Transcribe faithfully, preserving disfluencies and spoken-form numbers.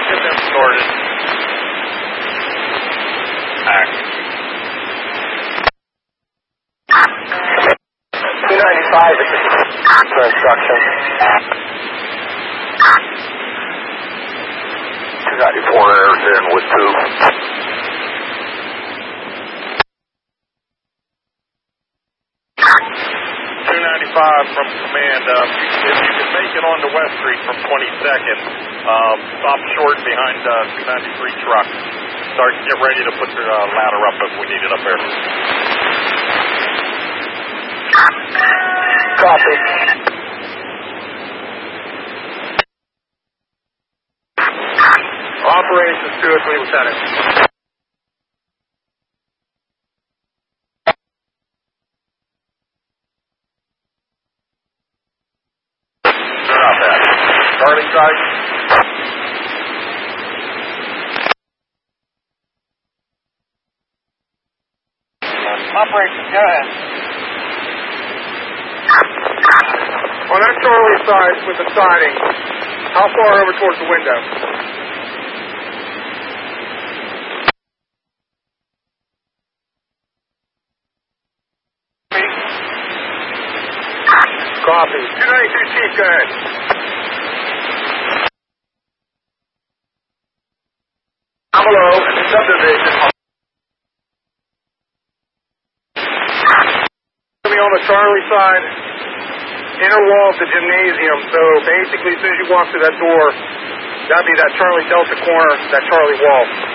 Get them sorted. Act. two ninety-five is the instruction. two ninety-four airs in with two. two ninety-five from command. Uh, if you can make it onto West Street from twenty-second, um, stop short behind uh, two ninety-three truck. Start, get ready to put the uh, ladder up if we need it up there. Copy. Operations two oh three, Lieutenant. Turn off that. Charlie side. Operations, go ahead. On that Charlie side with the siding, how far over towards the window? Copy. two ninety-two Chief, go ahead. Hello, subdivision. On the Charlie side, inner wall of the gymnasium. So basically, as soon as you walk through that door, that'd be that Charlie Delta corner, that Charlie wall.